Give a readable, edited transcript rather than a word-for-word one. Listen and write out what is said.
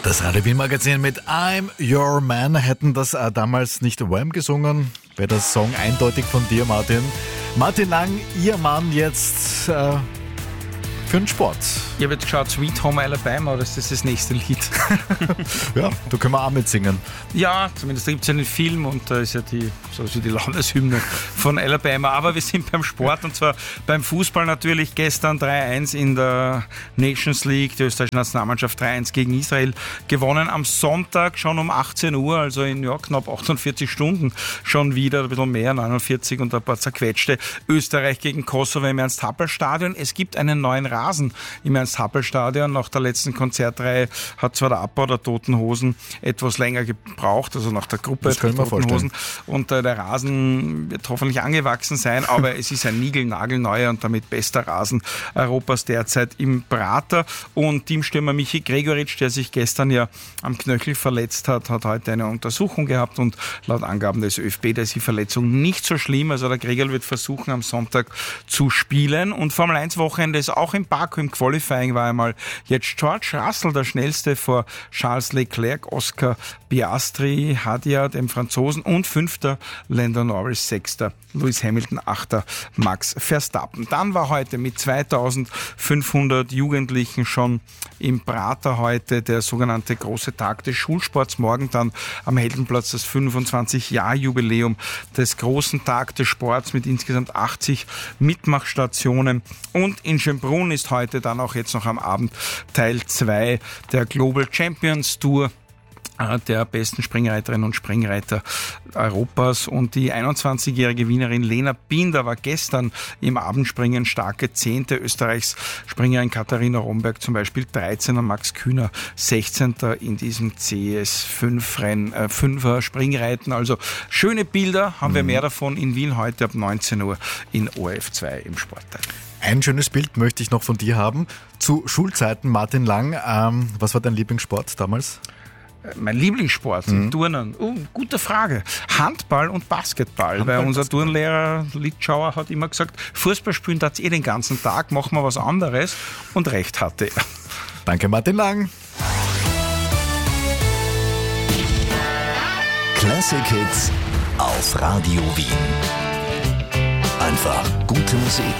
Das Radio Wien Magazin mit I'm Your Man. Hätten das damals nicht Wham gesungen, wäre das Song eindeutig von dir, Martin. Martin Lang, Ihr Mann jetzt für den Sport. Ich habe jetzt geschaut, Sweet Home Alabama, oder ist das nächste Lied? Ja, da können wir auch mitsingen. Ja, zumindest gibt es ja einen Film und da ist ja die Landeshymne von Alabama. Aber wir sind beim Sport und zwar beim Fußball natürlich. Gestern 3-1 in der Nations League, die österreichische Nationalmannschaft 3-1 gegen Israel gewonnen. Am Sonntag schon um 18 Uhr, also in knapp 48 Stunden schon wieder, ein bisschen mehr, 49 und ein paar zerquetschte. Österreich gegen Kosovo im Ernst-Happel-Stadion. Es gibt einen neuen Rasen im Ernst-Happel-Stadion. Nach der letzten Konzertreihe hat zwar der Abbau der Toten Hosen etwas länger gebraucht, also nach der Gruppe der Toten Hosen. Und der Rasen wird hoffentlich angewachsen sein, aber es ist ein niegelnagelneuer und damit bester Rasen Europas derzeit im Prater. Und Teamstürmer Michi Gregoritsch, der sich gestern ja am Knöchel verletzt hat, hat heute eine Untersuchung gehabt und laut Angaben des ÖFB, da ist die Verletzung nicht so schlimm. Also der Gregor wird versuchen, am Sonntag zu spielen. Und Formel 1 Wochenende ist auch in Baku. Im Qualifying war einmal jetzt George Russell der Schnellste vor Charles Leclerc, Oscar Piastri, Hadia, dem Franzosen, und 5. Lando Norris, 6. Lewis Hamilton, 8. Max Verstappen. Dann war heute mit 2500 Jugendlichen schon im Prater heute der sogenannte große Tag des Schulsports. Morgen dann am Heldenplatz das 25-Jahr-Jubiläum des großen Tag des Sports mit insgesamt 80 Mitmachstationen. Und in Schönbrunn ist heute dann auch jetzt noch am Abend Teil 2 der Global Champions Tour der besten Springreiterinnen und Springreiter Europas. Und die 21-jährige Wienerin Lena Binder war gestern im Abendspringen starke 10. Österreichs Springerin Katharina Romberg zum Beispiel 13. Max Kühner 16. in diesem CS5-Fünfer Springreiten. Also schöne Bilder, haben wir mehr davon in Wien heute ab 19 Uhr in ORF2 im Sportteil. Ein schönes Bild möchte ich noch von dir haben. Zu Schulzeiten, Martin Lang, was war dein Lieblingssport damals? Mein Lieblingssport, Turnen. Gute Frage. Handball und Basketball. Weil unser Turnlehrer Litschauer hat immer gesagt, Fußball spielen tat's den ganzen Tag, machen wir was anderes. Und recht hatte er. Danke, Martin Lang. Classic Hits auf Radio Wien. Einfach gute Musik.